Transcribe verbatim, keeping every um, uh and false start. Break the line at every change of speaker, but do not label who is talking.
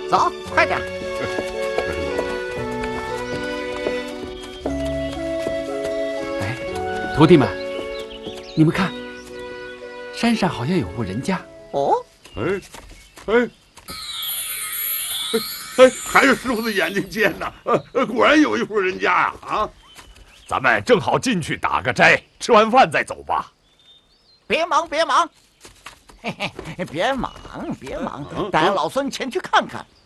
走，快点！
哎，徒弟们，你们看，山上好像有户人家。
哦，
哎，哎。 哎，还是师傅的眼睛尖呐！呃，果然有一户人家呀！啊，
咱们正好进去打个斋，吃完饭再走吧。
别忙，别忙，嘿嘿，别忙，别忙，带老孙前去看看。